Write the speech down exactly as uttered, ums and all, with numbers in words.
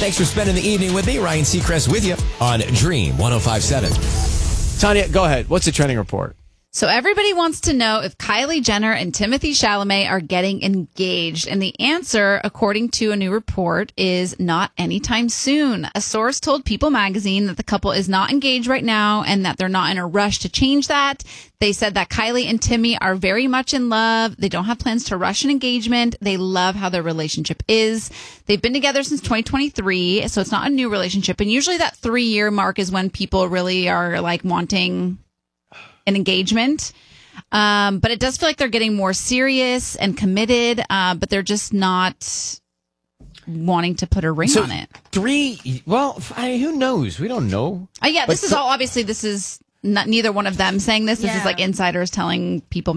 Thanks for spending the evening with me. Ryan Seacrest with you on Dream one oh five point seven. Tanya, go ahead. What's the trending report? So everybody wants to know if Kylie Jenner and Timothée Chalamet are getting engaged. And the answer, according to a new report, is not anytime soon. A source told People magazine that the couple is not engaged right now and that they're not in a rush to change that. They said that Kylie and Timmy are very much in love. They don't have plans to rush an engagement. They love how their relationship is. They've been together since twenty twenty-three, so it's not a new relationship. And usually that three-year mark is when people really are like wanting an engagement. Um, but it does feel like they're getting more serious and committed, uh, but they're just not wanting to put a ring So, on it. Three, well, I, who knows? We don't know. Uh, yeah, this But is so- all, obviously, this is not, neither one of them saying this. This Yeah. is like insiders telling People